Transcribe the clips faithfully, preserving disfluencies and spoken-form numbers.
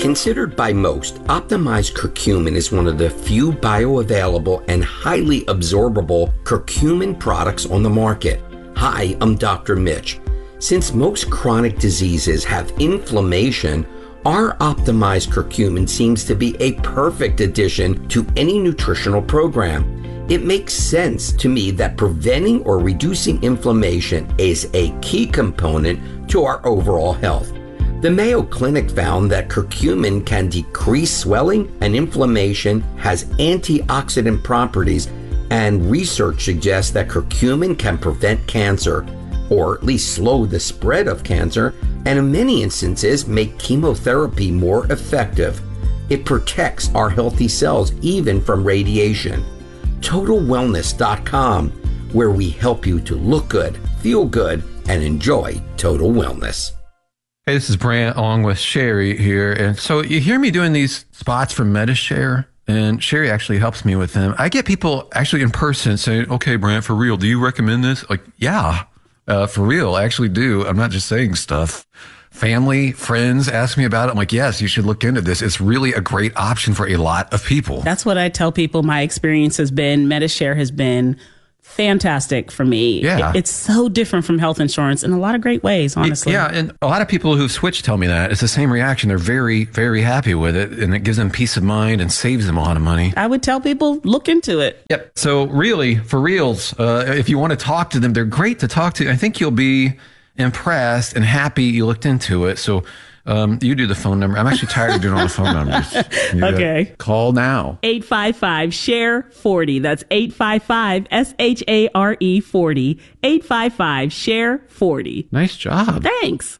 Considered by most, optimized curcumin is one of the few bioavailable and highly absorbable curcumin products on the market. Hi, I'm Doctor Mitch. Since most chronic diseases have inflammation, our optimized curcumin seems to be a perfect addition to any nutritional program. It makes sense to me that preventing or reducing inflammation is a key component to our overall health. The Mayo Clinic found that curcumin can decrease swelling and inflammation, has antioxidant properties, and research suggests that curcumin can prevent cancer, or at least slow the spread of cancer, and in many instances make chemotherapy more effective. It protects our healthy cells even from radiation. Total Wellness dot com, where we help you to look good, feel good, and enjoy total wellness. Hey, this is Brant along with Sherry here. And so you hear me doing these spots for MediShare, and Sherry actually helps me with them. I get people actually in person saying, okay, Brant, for real, do you recommend this? Like, yeah, uh, for real, I actually do. I'm not just saying stuff. Family, friends ask me about it. I'm like, yes, you should look into this. It's really a great option for a lot of people. That's what I tell people. My experience has been, MediShare has been fantastic for me. Yeah. It, it's so different from health insurance in a lot of great ways, honestly. Yeah, and a lot of people who've switched tell me that. It's the same reaction. They're very, very happy with it, and it gives them peace of mind and saves them a lot of money. I would tell people, look into it. Yep. So really, for reals, uh, if you want to talk to them, they're great to talk to. I think you'll be impressed and happy you looked into it. So um, you do the phone number. I'm actually tired of doing all the phone numbers. You okay. Call now. eight five five, S H A R E, forty. That's eight five five, S H A R E, forty. eight five five, S H A R E, forty. Nice job. Thanks.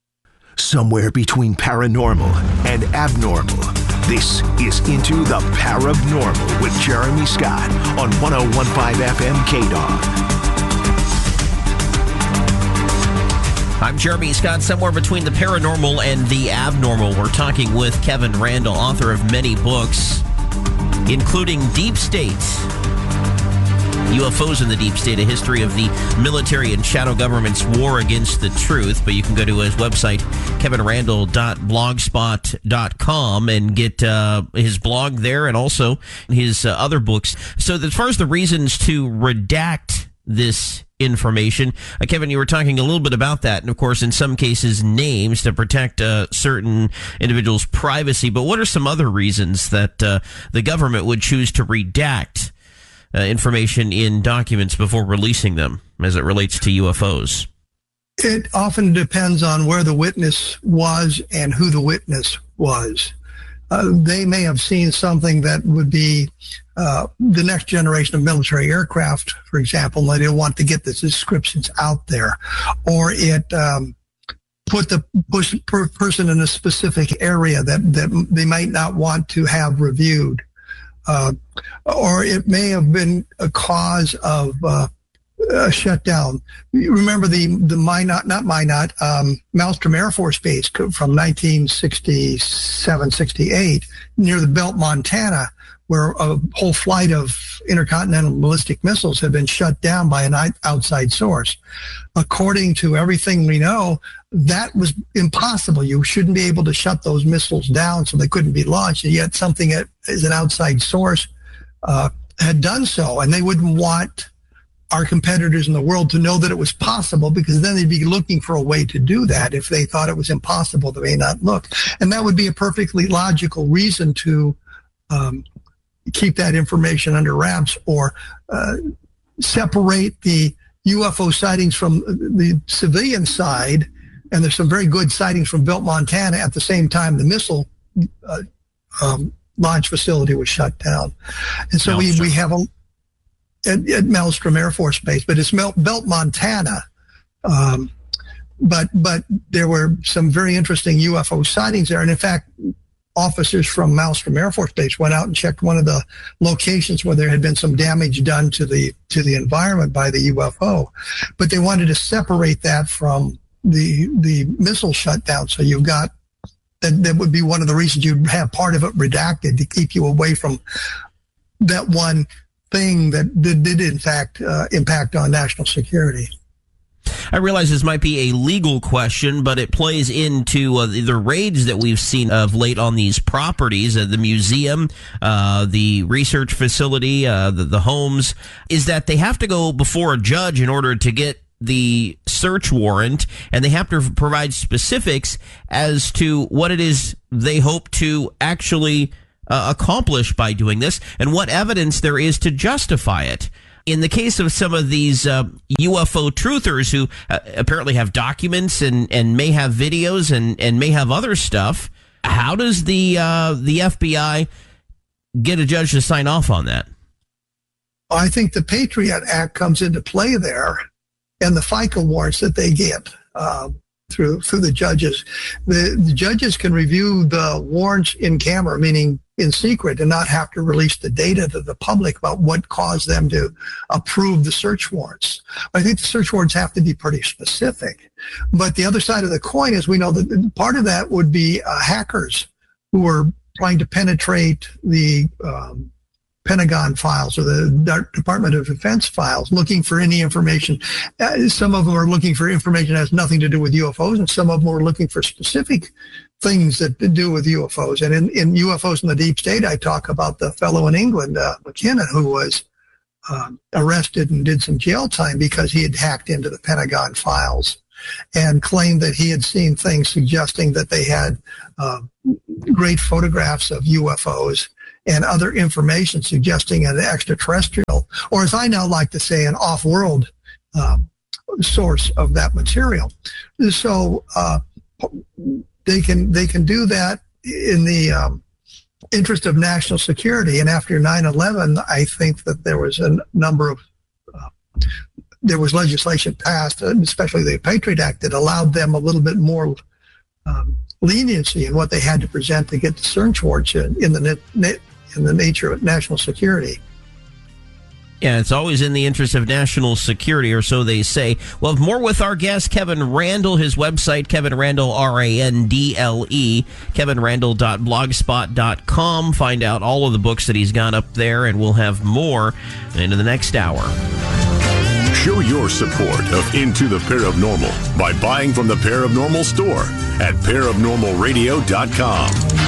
Somewhere between paranormal and abnormal, this is Into the Parabnormal with Jeremy Scott on one oh one point five F M K D O G. I'm Jeremy Scott, somewhere between the paranormal and the abnormal. We're talking with Kevin Randle, author of many books, including Deep State, U F Os in the Deep State, a history of the military and shadow government's war against the truth. But you can go to his website, kevin randle dot blogspot dot com, and get uh, his blog there and also his uh, other books. So as far as the reasons to redact this information, uh, Kevin, you were talking a little bit about that, and of course in some cases names to protect uh, certain individuals' privacy, but what are some other reasons that uh, the government would choose to redact uh, information in documents before releasing them as it relates to U F Os? It often depends on where the witness was and who the witness was. Uh, they may have seen something that would be uh, the next generation of military aircraft, for example, and they didn't want to get the descriptions out there. Or it um, put the push, per person in a specific area that, that they might not want to have reviewed. Uh, or it may have been a cause of uh, a shutdown. You remember the the Minot, not Minot, um, Malmstrom Air Force Base from nineteen sixty-seven, sixty-eight near the Belt, Montana, where a whole flight of intercontinental ballistic missiles had been shut down by an outside source. According to everything we know, that was impossible. You shouldn't be able to shut those missiles down so they couldn't be launched. And yet something that is an outside source uh, had done so, and they wouldn't want our competitors in the world to know that it was possible, because then they'd be looking for a way to do that. If they thought it was impossible, they may not look. And that would be a perfectly logical reason to um, keep that information under wraps, or uh, separate the U F O sightings from the civilian side. And there's some very good sightings from Belt, Montana at the same time the missile uh, um, launch facility was shut down. And so we, we have a At, at Malmstrom Air Force Base, but it's Mel- Belt, Montana. Um, but but there were some very interesting U F O sightings there. And in fact, officers from Malmstrom Air Force Base went out and checked one of the locations where there had been some damage done to the to the environment by the U F O. But they wanted to separate that from the the missile shutdown. So you've got that. That would be one of the reasons you'd have part of it redacted, to keep you away from that one thing that did, did in fact uh, impact on national security. I realize this might be a legal question, but it plays into uh, the raids that we've seen of late on these properties, uh, the museum, uh, the research facility, uh, the, the homes, is that they have to go before a judge in order to get the search warrant, and they have to provide specifics as to what it is they hope to actually uh, accomplish by doing this and what evidence there is to justify it. In the case of some of these uh, U F O truthers who uh, apparently have documents and, and may have videos and, and may have other stuff, how does the uh, the F B I get a judge to sign off on that? I think the Patriot Act comes into play there, and the FICA warrants that they get uh, through through the judges. The, the judges can review the warrants in camera, meaning in secret, and not have to release the data to the public about what caused them to approve the search warrants. I think the search warrants have to be pretty specific. But the other side of the coin is we know that part of that would be uh, hackers who are trying to penetrate the um, Pentagon files or the Department of Defense files, looking for any information. Uh, some of them are looking for information that has nothing to do with U F Os, and some of them are looking for specific things that to do with U F Os. And in, in U F Os in the deep state, I talk about the fellow in England, uh, McKinnon, who was um, arrested and did some jail time because he had hacked into the Pentagon files and claimed that he had seen things suggesting that they had uh, great photographs of U F Os and other information suggesting an extraterrestrial, or as I now like to say, an off-world uh, source of that material. So uh, they can they can do that in the um, interest of national security. And after nine eleven, I think that there was a number of uh, there was legislation passed, especially the Patriot Act, that allowed them a little bit more um, leniency in what they had to present to get the search warrants in, in the net, in the nature of national security. Yeah, it's always in the interest of national security, or so they say. We'll have more with our guest, Kevin Randle. His website, Kevin Randle, R A N D L E, kevin randle dot blogspot dot com. Find out all of the books that he's got up there, and we'll have more into the next hour. Show your support of Into the Paranormal by buying from the Paranormal Store at paranormal radio dot com.